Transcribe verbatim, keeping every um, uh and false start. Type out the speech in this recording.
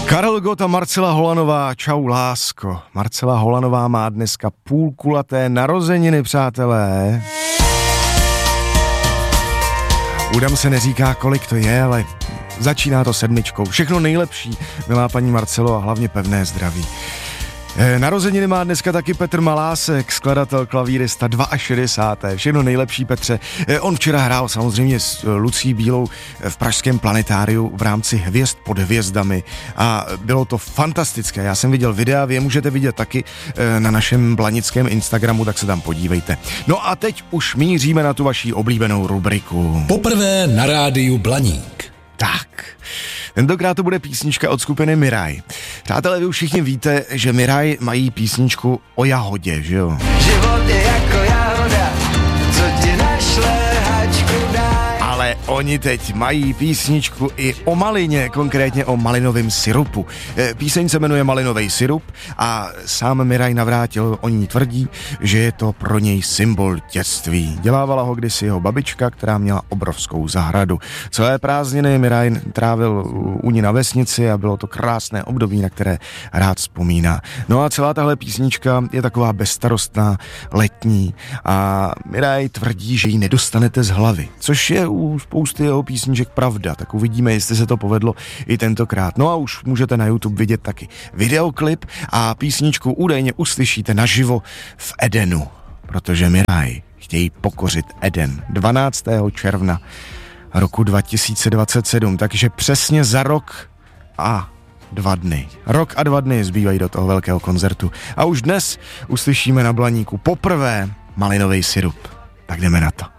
Karel Gott a Marcela Holanová, čau lásko. Marcela Holanová má dneska půlkulaté narozeniny, přátelé. Údam se neříká, kolik to je, ale začíná to sedmičkou. Všechno nejlepší, milá paní Marcelo, a hlavně pevné zdraví. Narozeniny má dneska taky Petr Malásek, skladatel, klavírista, šedesát dva. Všechno nejlepší, Petře. On včera hrál samozřejmě s Lucí Bílou v pražském planetáriu v rámci Hvězd pod hvězdami a bylo to fantastické. Já jsem viděl videa, vy je můžete vidět taky na našem blanickém Instagramu, tak se tam podívejte. No a teď už míříme na tu vaši oblíbenou rubriku. Poprvé na rádiu Blaník. Tak, tentokrát to bude písnička od skupiny Miraj. Přátelé, vy už všichni víte, že Miraj mají písničku o jahodě, že jo? Život je jako jahoda, co ti našle hačku dá. Ale oni teď mají písničku i o malině, konkrétně o malinovém syrupu. Píseň se jmenuje Malinový syrup a sám Miraj Navrátil o ní tvrdí, že je to pro něj symbol dětství. Dělávala ho kdysi jeho babička, která měla obrovskou zahradu. Celé prázdniny Miraj trávil u ní na vesnici a bylo to krásné období, na které rád vzpomíná. No a celá tahle písnička je taková bezstarostná, letní a Miraj tvrdí, že ji nedostanete z hlavy, což je u spousty jeho písniček pravda, tak uvidíme, jestli se to povedlo i tentokrát. No a už můžete na YouTube vidět taky videoklip a písničku údajně uslyšíte naživo v Edenu, protože Miraj chtějí pokořit Eden dvanáctého června roku dva tisíce dvacet sedm, takže přesně za rok a dva dny. Rok a dva dny zbývají do toho velkého koncertu a už dnes uslyšíme na Blaníku poprvé Malinový syrup. Tak jdeme na to.